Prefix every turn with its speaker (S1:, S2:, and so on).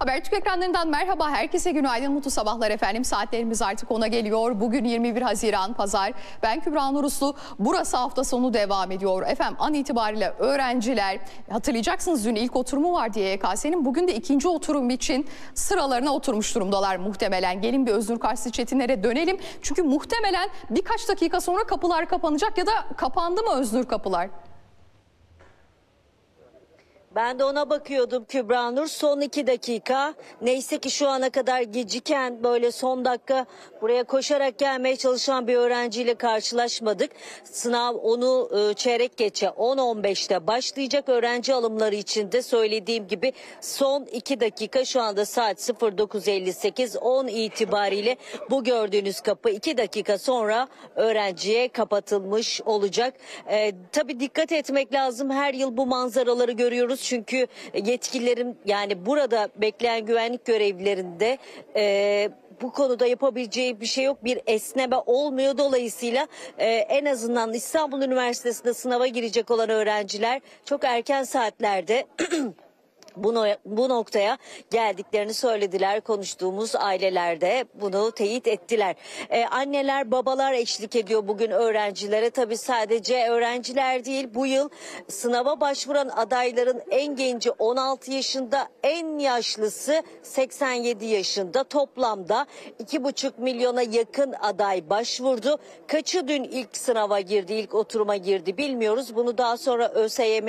S1: Habertürk ekranlarından merhaba, herkese günaydın, mutlu sabahlar efendim. Saatlerimiz artık 10'a geliyor. Bugün 21 Haziran Pazar. Ben Kübra Nuruslu. Burası hafta sonu devam ediyor. Efendim an itibariyle öğrenciler, hatırlayacaksınız dün ilk oturumu var diye YKS'nin. Bugün de ikinci oturum için sıralarına oturmuş durumdalar muhtemelen. Gelin bir Öznur Karslı Çetinler'e dönelim. Çünkü muhtemelen birkaç dakika sonra kapılar kapanacak ya da kapandı mı Öznur kapılar?
S2: Ben de ona bakıyordum Kübra Nur. Son 2 dakika. Neyse ki şu ana kadar geciken böyle son dakika buraya koşarak gelmeye çalışan bir öğrenciyle karşılaşmadık. Sınav onu çeyrek geçe 10-15'te başlayacak. Öğrenci alımları için de söylediğim gibi son 2 dakika, şu anda saat 09.58, 10 itibariyle bu gördüğünüz kapı 2 dakika sonra öğrenciye kapatılmış olacak. Tabii dikkat etmek lazım. Her yıl bu manzaraları görüyoruz. Çünkü yetkililerin, yani burada bekleyen güvenlik görevlilerinde bu konuda yapabileceği bir şey yok. Bir esneme olmuyor. Dolayısıyla en azından İstanbul Üniversitesi'nde sınava girecek olan öğrenciler çok erken saatlerde bu noktaya geldiklerini söylediler. Konuştuğumuz ailelerde bunu teyit ettiler. Anneler, babalar eşlik ediyor bugün öğrencilere. Tabii sadece öğrenciler değil, bu yıl sınava başvuran adayların en genci 16 yaşında, en yaşlısı 87 yaşında. Toplamda 2,5 milyona yakın aday başvurdu. Kaçı dün ilk sınava girdi, ilk oturuma girdi bilmiyoruz. Bunu daha sonra ÖSYM